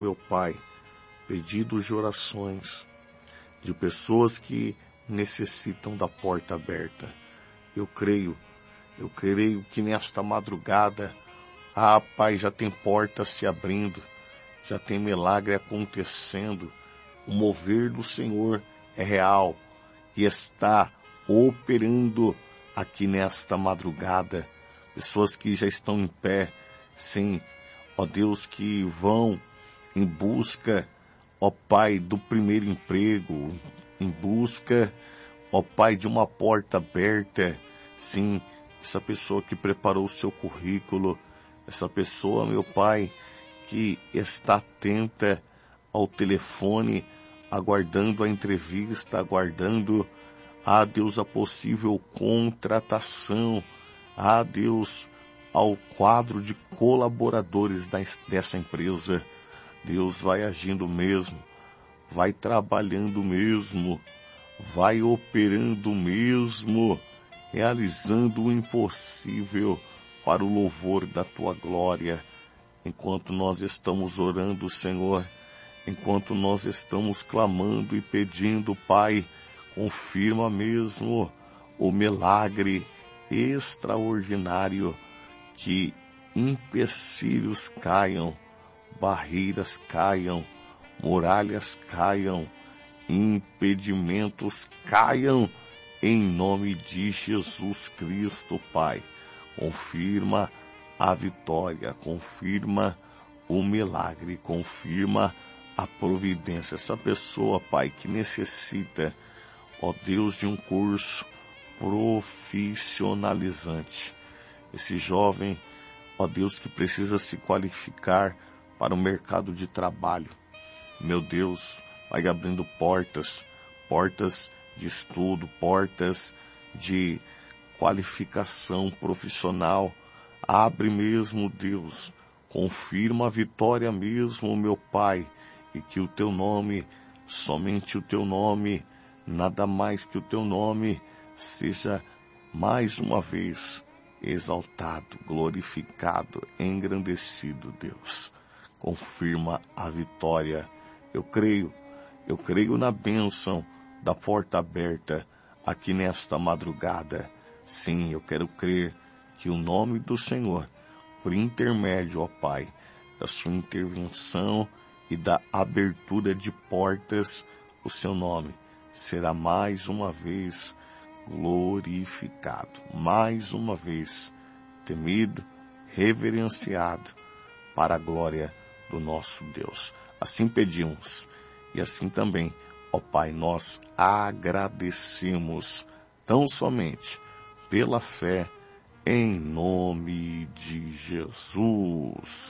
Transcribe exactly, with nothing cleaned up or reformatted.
Meu Pai, pedidos de orações de pessoas que necessitam da porta aberta. Eu creio, eu creio que nesta madrugada, ah, Pai, já tem porta se abrindo, já tem milagre acontecendo. O mover do Senhor é real e está operando aqui nesta madrugada. Pessoas que já estão em pé, sim, ó Deus, que vão em busca, ó Pai, do primeiro emprego, em busca, ó Pai, de uma porta aberta. Sim, essa pessoa que preparou o seu currículo, essa pessoa, meu Pai, que está atenta ao telefone, aguardando a entrevista, aguardando, ah Deus, a possível contratação, ah Deus, ao quadro de colaboradores dessa empresa. Deus vai agindo mesmo, vai trabalhando mesmo, vai operando mesmo, realizando o impossível para o louvor da Tua glória. Enquanto nós estamos orando, Senhor, enquanto nós estamos clamando e pedindo, Pai, confirma mesmo o milagre extraordinário, que empecilhos caiam, barreiras caiam, muralhas caiam, impedimentos caiam, em nome de Jesus Cristo, Pai. Confirma a vitória, confirma o milagre, confirma a providência. Essa pessoa, Pai, que necessita, ó Deus, de um curso profissionalizante. Esse jovem, ó Deus, que precisa se qualificar para o mercado de trabalho. Meu Deus, vai abrindo portas, portas de estudo, portas de qualificação profissional. Abre mesmo, Deus, confirma a vitória mesmo, meu Pai, e que o Teu nome, somente o Teu nome, nada mais que o Teu nome, seja mais uma vez exaltado, glorificado, engrandecido, Deus. Confirma a vitória. Eu creio, eu creio na bênção da porta aberta aqui nesta madrugada. Sim, eu quero crer que o nome do Senhor, por intermédio, ó Pai, da sua intervenção e da abertura de portas, o seu nome será mais uma vez glorificado, mais uma vez temido, reverenciado, para a glória do nosso Deus. Assim pedimos, e assim também, ó Pai, nós agradecemos, tão somente pela fé, em nome de Jesus.